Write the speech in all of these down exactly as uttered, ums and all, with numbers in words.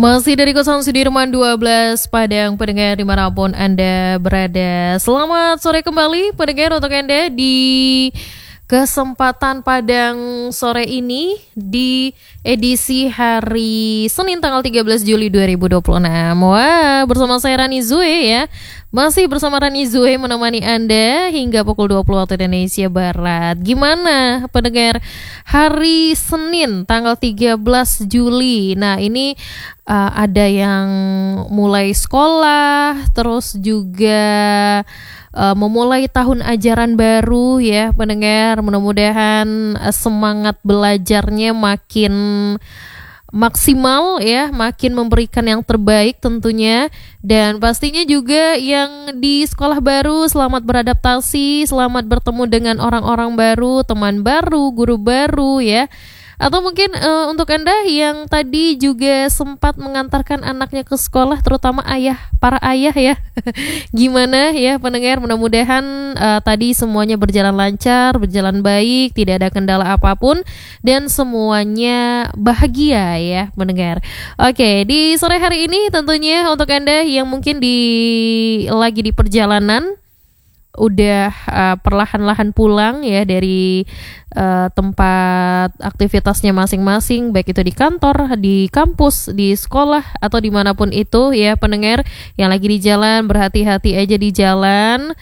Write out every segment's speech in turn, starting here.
Masih dari kosan Sudirman dua belas Padang, pendengar dimanapun Anda berada. Selamat sore kembali pendengar untuk Anda di kesempatan Padang sore ini di edisi hari Senin tanggal tiga belas Juli dua ribu dua puluh enam. Wah, bersama saya Rani Zue ya. Masih bersama Rani Zue menemani Anda hingga pukul dua puluh waktu Indonesia Barat. Gimana pendengar hari Senin tanggal tiga belas Juli? Nah, ini uh, ada yang mulai sekolah, terus juga uh, memulai tahun ajaran baru ya pendengar. Mudah-mudahan uh, semangat belajarnya makin maksimal ya, makin memberikan yang terbaik tentunya. Dan pastinya juga yang di sekolah baru selamat beradaptasi, selamat bertemu dengan orang-orang baru, teman baru, guru baru ya. Atau mungkin uh, untuk Anda yang tadi juga sempat mengantarkan anaknya ke sekolah, terutama ayah, para ayah ya. Gimana ya pendengar, mudah-mudahan uh, tadi semuanya berjalan lancar, berjalan baik, tidak ada kendala apapun, dan semuanya bahagia ya pendengar. Oke, di sore hari ini tentunya untuk Anda yang mungkin di lagi di perjalanan, udah uh, perlahan-lahan pulang ya dari uh, tempat aktivitasnya masing-masing, baik itu di kantor, di kampus, di sekolah, atau dimanapun itu ya pendengar yang lagi di jalan, berhati-hati aja di jalan.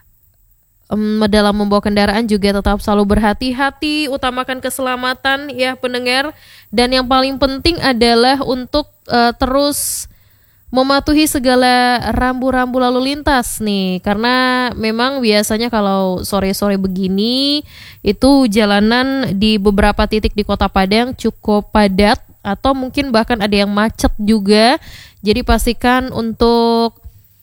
Um, dalam membawa kendaraan juga tetap selalu berhati-hati, utamakan keselamatan ya pendengar. Dan yang paling penting adalah untuk uh, terus mematuhi segala rambu-rambu lalu lintas nih, karena memang biasanya kalau sore-sore begini itu jalanan di beberapa titik di Kota Padang cukup padat atau mungkin bahkan ada yang macet juga. Jadi pastikan untuk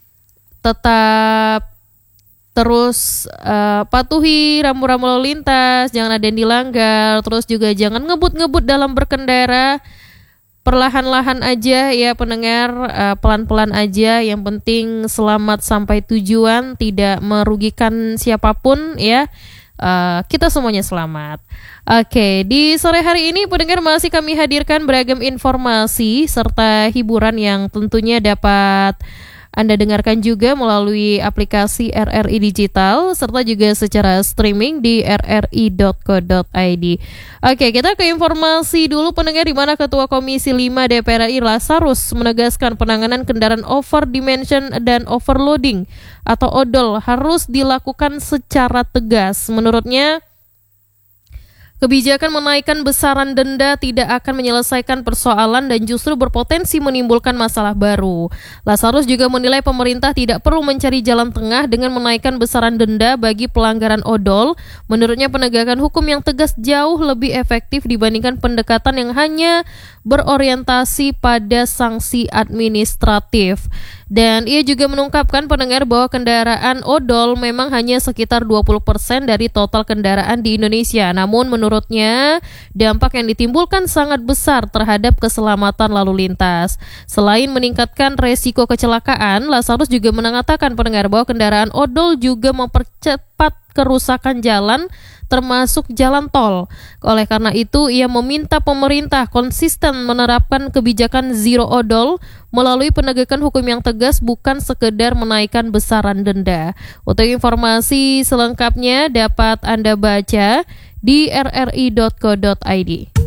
tetap terus uh, patuhi rambu-rambu lalu lintas, jangan ada yang dilanggar, terus juga jangan ngebut-ngebut dalam berkendara. Perlahan-lahan aja ya pendengar, uh, pelan-pelan aja, yang penting selamat sampai tujuan, tidak merugikan siapapun ya, uh, kita semuanya selamat. Oke, di sore hari ini pendengar masih kami hadirkan beragam informasi serta hiburan yang tentunya dapat Anda dengarkan juga melalui aplikasi R R I Digital serta juga secara streaming di r r i dot co dot i d. Oke, kita ke informasi dulu pendengar, di mana Ketua Komisi lima D P R R I Lazarus menegaskan penanganan kendaraan over dimension dan overloading atau odol harus dilakukan secara tegas. Menurutnya, kebijakan menaikkan besaran denda tidak akan menyelesaikan persoalan dan justru berpotensi menimbulkan masalah baru. Lazarus juga menilai pemerintah tidak perlu mencari jalan tengah dengan menaikkan besaran denda bagi pelanggaran odol. Menurutnya penegakan hukum yang tegas jauh lebih efektif dibandingkan pendekatan yang hanya berorientasi pada sanksi administratif. Dan ia juga mengungkapkan pendengar bahwa kendaraan odol memang hanya sekitar dua puluh persen dari total kendaraan di Indonesia. Namun menurutnya dampak yang ditimbulkan sangat besar terhadap keselamatan lalu lintas. Selain meningkatkan resiko kecelakaan, Lazarus juga mengatakan pendengar bahwa kendaraan odol juga mempercepat kerusakan jalan, termasuk jalan tol. Oleh karena itu, ia meminta pemerintah konsisten menerapkan kebijakan zero odol melalui penegakan hukum yang tegas, bukan sekedar menaikkan besaran denda. Untuk informasi selengkapnya dapat Anda baca di r r i dot co dot i d.